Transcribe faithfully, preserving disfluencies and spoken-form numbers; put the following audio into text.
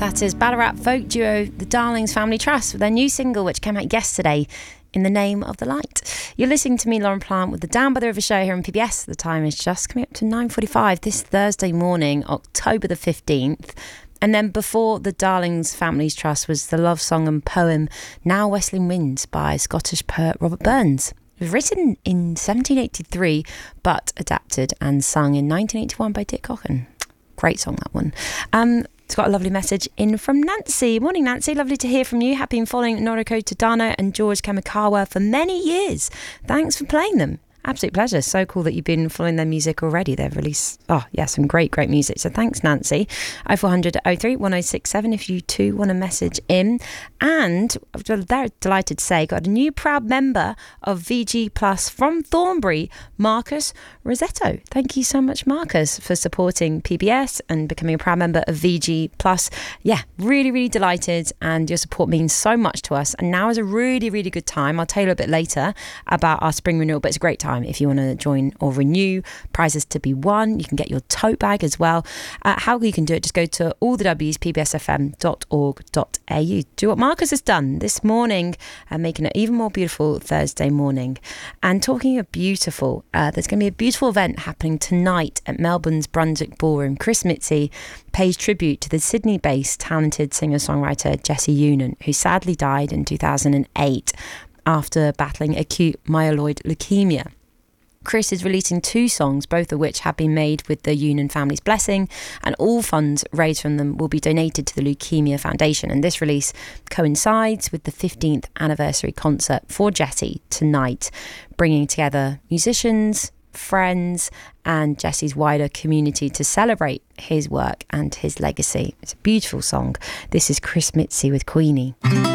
That is Ballarat folk duo The Darlings Family Trust with their new single, which came out yesterday, In the Name of the Light. You're listening to me, Lauren Plant, with the Down by the River show here on P B S. The time is just coming up to nine forty-five this Thursday morning, October the fifteenth. And then before The Darlings Family Trust was the love song and poem Now Westling Winds by Scottish poet Robert Burns. It was written in seventeen eighty-three, but adapted and sung in nineteen eighty-one by Dick Gaughan. Great song, that one. Um, it's got a lovely message in from Nancy. Morning, Nancy. Lovely to hear from you. Have been following Noriko Tadano and George Kamikawa for many years. Thanks for playing them. Absolute pleasure. So cool that you've been following their music already. They've released, oh yeah, some great, great music. So thanks, Nancy. oh four hundred, oh three, one oh six seven if you too want to message in. And I'm very delighted to say, got a new proud member of V G Plus from Thornbury, Marcus Rosetto. Thank you so much, Marcus, for supporting P B S and becoming a proud member of V G Plus. Yeah, really, really delighted, and your support means so much to us. And now is a really, really good time. I'll tell you a bit later about our spring renewal, but it's a great time if you want to join or renew. Prizes to be won. You can get your tote bag as well. Uh, how you can do it, just go to all the w's p b s f m dot org dot a u. Do what Marcus has done this morning and making it even more beautiful Thursday morning. And talking of beautiful, uh, there's going to be a beautiful event happening tonight at Melbourne's Brunswick Ballroom. Chris Mitzi pays tribute to the Sydney-based talented singer-songwriter Jessie Unan, who sadly died in two thousand eight after battling acute myeloid leukemia. Chris is releasing two songs, both of which have been made with the Unan family's blessing, and all funds raised from them will be donated to the Leukemia Foundation. And this release coincides with the fifteenth anniversary concert for Jessie tonight, bringing together musicians, friends and Jessie's wider community to celebrate his work and his legacy. It's a beautiful song. This is Chris Mitzi with Queenie.